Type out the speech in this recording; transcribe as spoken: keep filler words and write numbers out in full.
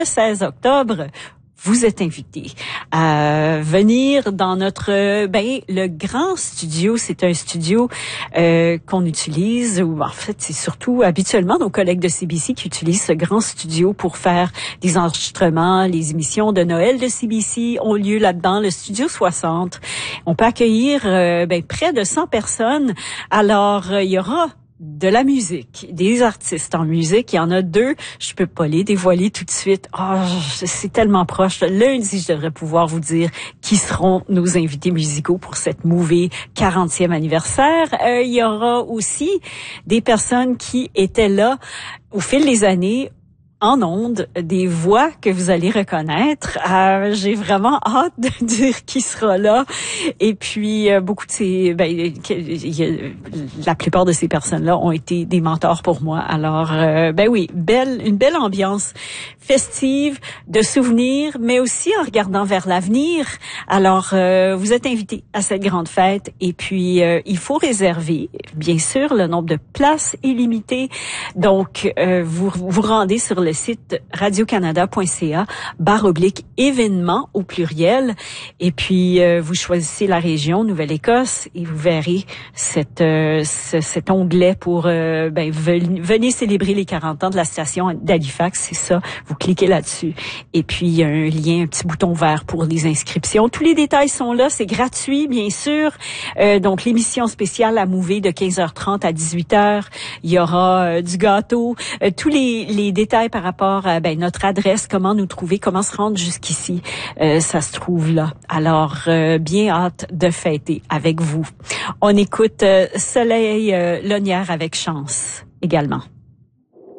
seize octobre, vous êtes invités à venir dans notre, ben, le grand studio. C'est un studio euh, qu'on utilise, ou en fait, c'est surtout habituellement nos collègues de C B C qui utilisent ce grand studio pour faire des enregistrements. Les émissions de Noël de C B C ont lieu là-dedans, le studio soixante. On peut accueillir euh, ben, près de cent personnes. Alors, euh, il y aura de la musique, des artistes en musique. Il y en a deux, je peux pas les dévoiler tout de suite. Oh, c'est tellement proche. Lundi, je devrais pouvoir vous dire qui seront nos invités musicaux pour cette Movie quarantième anniversaire. Euh, il y aura aussi des personnes qui étaient là au fil des années, en ondes, des voix que vous allez reconnaître. Euh, j'ai vraiment hâte de dire qui sera là. Et puis, euh, beaucoup de ces... Ben, y a, la plupart de ces personnes-là ont été des mentors pour moi. Alors, euh, ben oui, belle, une belle ambiance festive, de souvenirs, mais aussi en regardant vers l'avenir. Alors, euh, vous êtes invités à cette grande fête. Et puis, euh, il faut réserver, bien sûr, le nombre de places est limité. Donc, euh, vous vous rendez sur le site radio-canada point c a barre oblique événements au pluriel, et puis euh, vous choisissez la région Nouvelle-Écosse et vous verrez cette, euh, ce, cet onglet pour euh, ben, venez célébrer les quarante ans de la station d'Halifax. C'est ça, vous cliquez là-dessus et puis il y a un lien, un petit bouton vert pour les inscriptions. Tous les détails sont là, c'est gratuit bien sûr. Euh, donc l'émission spéciale à Movie de quinze heures trente à dix-huit heures, il y aura euh, du gâteau, euh, tous les, les détails par rapport à ben, notre adresse, comment nous trouver, comment se rendre jusqu'ici, euh, ça se trouve là. Alors, euh, bien hâte de fêter avec vous. On écoute euh, Soleil euh, Lonière avec Chance également.